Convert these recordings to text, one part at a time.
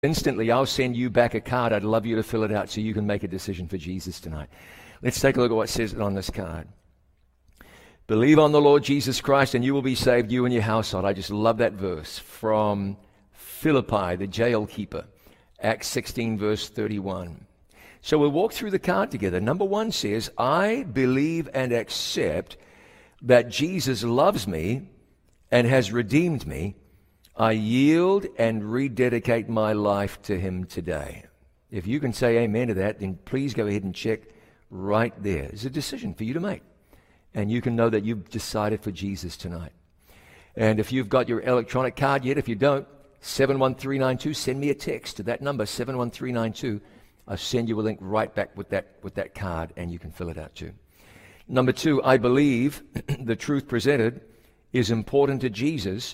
Instantly, I'll send you back a card. I'd love you to fill it out so you can make a decision for Jesus tonight. Let's take a look at what says on this card. Believe on the Lord Jesus Christ and you will be saved, you and your household. I just love that verse from Philippi, the jail keeper, Acts 16, verse 31. So we'll walk through the card together. Number 1 says, I believe and accept that Jesus loves me and has redeemed me. I yield and rededicate my life to him today. If you can say amen to that, then please go ahead and check right there. It's a decision for you to make. And you can know that you've decided for Jesus tonight. And if you've got your electronic card yet, if you don't, 71392, send me a text to that number, 71392. I'll send you a link right back with that card, and you can fill it out too. Number 2, I believe the truth presented is important to Jesus.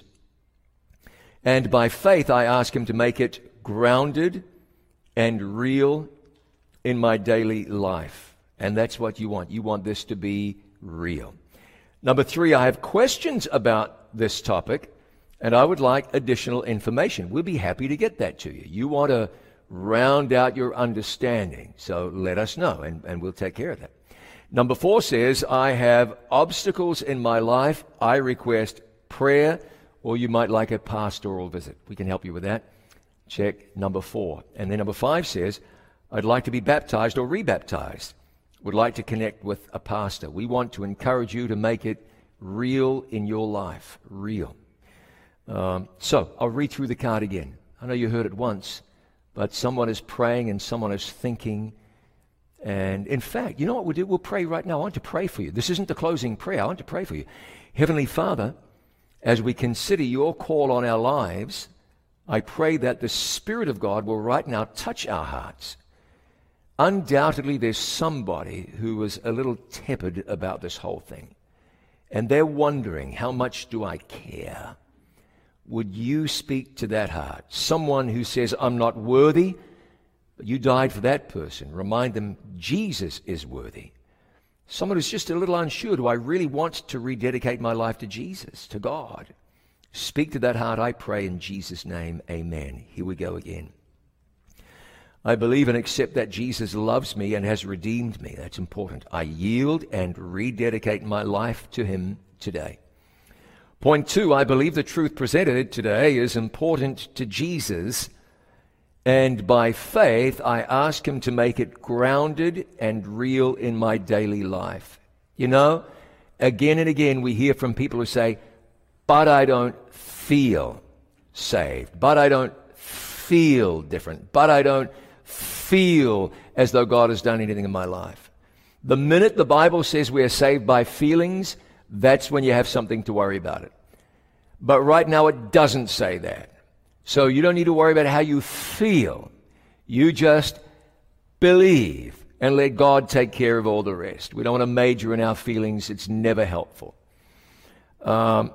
And by faith, I ask him to make it grounded and real in my daily life. And that's what you want. You want this to be real. Number 3, I have questions about this topic, and I would like additional information. We'll be happy to get that to you. You want to round out your understanding, so let us know, and we'll take care of that. Number 4 says, I have obstacles in my life. I request prayer, or you might like a pastoral visit. We can help you with that. Check number 4. And then number 5 says, I'd like to be baptized or rebaptized. Would like to connect with a pastor. We want to encourage you to make it real in your life. Real. So I'll read through the card again. I know you heard it once, but someone is praying and someone is thinking. And in fact, you know what we'll do? We'll pray right now. I want to pray for you. This isn't the closing prayer. I want to pray for you. Heavenly Father, as we consider your call on our lives, I pray that the Spirit of God will right now touch our hearts. Undoubtedly, there's somebody who is a little tepid about this whole thing. And they're wondering, how much do I care? Would you speak to that heart? Someone who says, I'm not worthy, but you died for that person. Remind them Jesus is worthy. Someone who's just a little unsure, do I really want to rededicate my life to Jesus, to God? Speak to that heart, I pray in Jesus' name, amen. Here we go again. I believe and accept that Jesus loves me and has redeemed me. That's important. I yield and rededicate my life to him today. Point 2, I believe the truth presented today is important to Jesus, and by faith, I ask him to make it grounded and real in my daily life. You know, again and again we hear from people who say, but I don't feel saved, but I don't feel different, but I don't feel as though God has done anything in my life. The minute the Bible says we are saved by feelings, that's when you have something to worry about it. But right now it doesn't say that. So you don't need to worry about how you feel. You just believe and let God take care of all the rest. We don't want to major in our feelings. It's never helpful. Where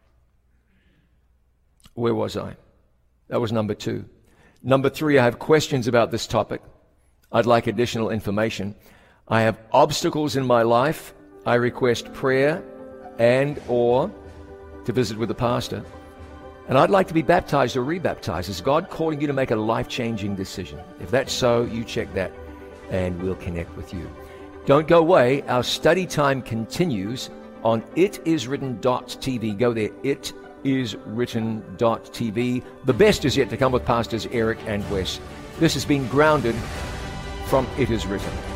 was I? That was number 2. Number 3, I have questions about this topic. I'd like additional information. I have obstacles in my life. I request prayer and or to visit with a pastor. And I'd like to be baptized or rebaptized. Is God calling you to make a life-changing decision? If that's so, you check that and we'll connect with you. Don't go away. Our study time continues on itiswritten.tv. Go there, itiswritten.tv. The best is yet to come with Pastors Eric and Wes. This has been Grounded from It Is Written.